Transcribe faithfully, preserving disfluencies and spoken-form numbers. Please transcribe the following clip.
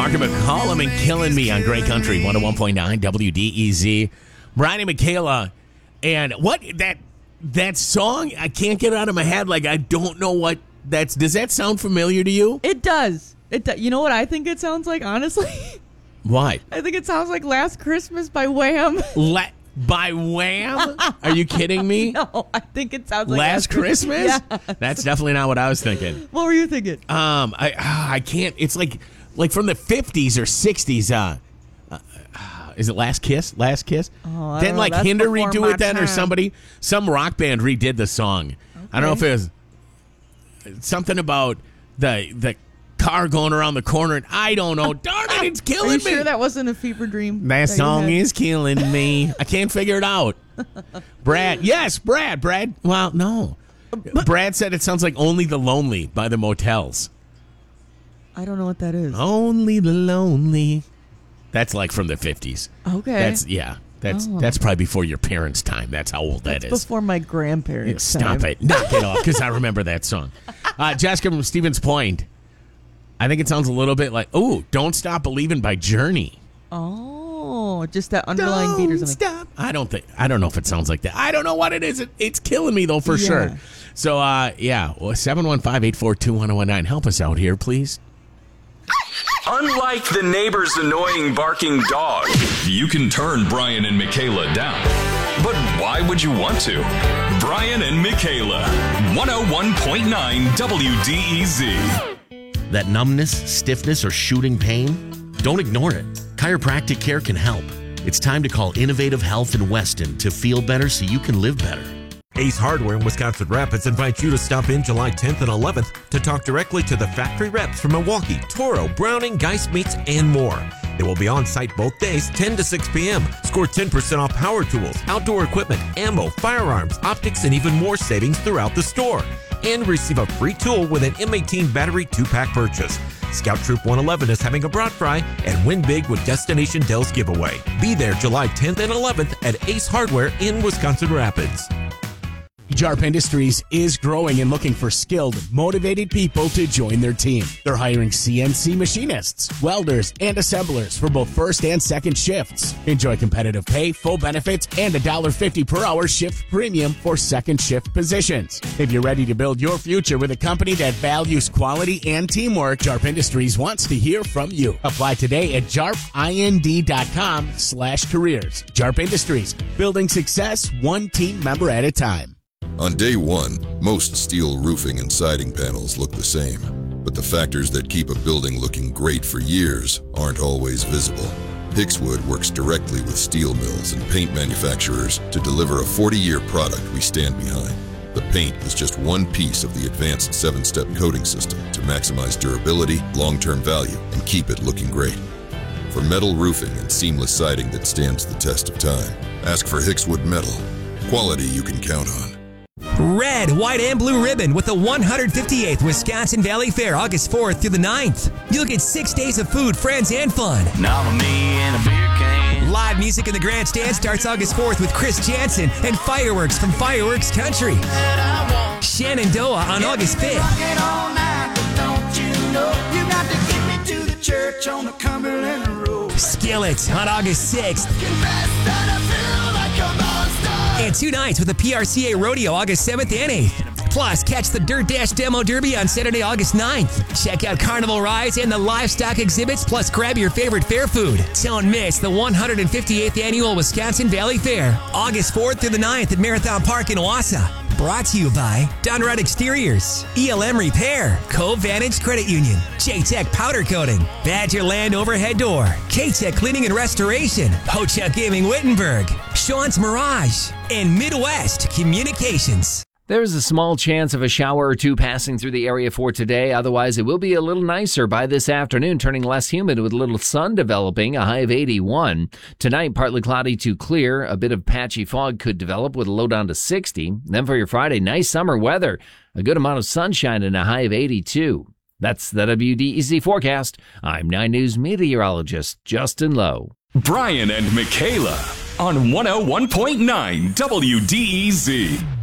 Margaret McCollum and Killing Me on Great Country one oh one point nine W D E Z. Brian and Michaela, and what that that song, I can't get it out of my head. Like, I don't know what that's. Does that sound familiar to you? It does. It do, You know what I think it sounds like, honestly? What? I think it sounds like Last Christmas by Wham. La- by Wham? Are you kidding me? No, I think it sounds like Last, Last Christmas? Christmas? Yes. That's definitely not what I was thinking. What were you thinking? Um, I I can't. It's like like from the fifties or sixties. Uh, uh, is it Last Kiss? Last Kiss? Oh, I Didn't don't know. like That's Hinder before redo my it then, or time. somebody? Some rock band redid the song. I don't know if it was something about the the car going around the corner. And I don't know. Darn it, it's killing Are you me. sure that wasn't a fever dream? That that you song had? is killing me. I can't figure it out. Brad, yes, Brad, Brad. Well, no. Brad said it sounds like Only the Lonely by the Motels. I don't know what that is. Only the Lonely. That's like from the fifties. Okay. That's, yeah. That's Oh. that's probably before your parents' time. That's how old that That's is. before my grandparents' Stop time. it. Knock it off, because I remember that song. Uh, Jessica from Stevens Point. I think it sounds a little bit like, oh, Don't Stop Believing by Journey. Oh, just that underlying Don't beat or something. Stop. I don't think. I don't know if it sounds like that. I don't know what it is. It, it's killing me though, for Yeah. sure. So, uh, yeah, well, seven one five, eight four two, one oh one nine. Help us out here, please. Unlike the neighbor's annoying barking dog, You can turn Brian and Michaela down. but why would you want to? Brian and Michaela, one oh one point nine W D E Z. That numbness, stiffness, or shooting pain? Don't ignore it. Chiropractic care can help. It's time to call Innovative Health in Weston to feel better so you can live better. Ace Hardware in Wisconsin Rapids invites you to stop in July tenth and eleventh to talk directly to the factory reps from Milwaukee, Toro, Browning, Geist Meats, and more. They will be on site both days, ten to six p.m. Score ten percent off power tools, outdoor equipment, ammo, firearms, optics, and even more savings throughout the store. And receive a free tool with an M eighteen battery two-pack purchase. Scout Troop one eleven is having a brat fry, and win big with Destination Dells giveaway. Be there July tenth and eleventh at Ace Hardware in Wisconsin Rapids. Jarp Industries is growing and looking for skilled, motivated people to join their team. They're hiring C N C machinists, welders, and assemblers for both first and second shifts. Enjoy competitive pay, full benefits, and a one dollar fifty per hour shift premium for second shift positions. If you're ready to build your future with a company that values quality and teamwork, Jarp Industries wants to hear from you. Apply today at jarpind.com slash careers. Jarp Industries, building success one team member at a time. On day one, most steel roofing and siding panels look the same, but the factors that keep a building looking great for years aren't always visible. Hickswood works directly with steel mills and paint manufacturers to deliver a forty-year product we stand behind. The paint is just one piece of the advanced seven-step coating system to maximize durability, long-term value, and keep it looking great. For metal roofing and seamless siding that stands the test of time, ask for Hickswood Metal. Quality you can count on. Red, white, and blue ribbon with the one hundred fifty-eighth Wisconsin Valley Fair, August fourth through the ninth. You'll get six days of food, friends, and fun. Nominee and a beer can. Live music in the grandstand starts August fourth with Chris Jansen and fireworks from Fireworks Country. Shenandoah on August fifth. Skillet on August sixth. And two nights with the P R C A Rodeo August seventh and eighth. Plus, catch the Dirt Dash Demo Derby on Saturday, August ninth. Check out carnival rides and the livestock exhibits, plus grab your favorite fair food. Don't miss the one hundred fifty-eighth Annual Wisconsin Valley Fair, August fourth through the ninth at Marathon Park in Wausau. Brought to you by Donrad Exteriors, E L M Repair, Cove Vantage Credit Union, J-Tech Powder Coating, Badgerland Overhead Door, K-Tech Cleaning and Restoration, Ho-Chuck Gaming Wittenberg, Sean's Mirage, and Midwest Communications. There's a small chance of a shower or two passing through the area for today. Otherwise, it will be a little nicer by this afternoon, turning less humid with a little sun developing, a high of eighty-one. Tonight, partly cloudy to clear. A bit of patchy fog could develop with a low down to sixty. Then for your Friday, nice summer weather. A good amount of sunshine and a high of eighty-two. That's the W D E Z forecast. I'm nine News meteorologist Justin Lowe. Brian and Michaela on one oh one point nine W D E Z.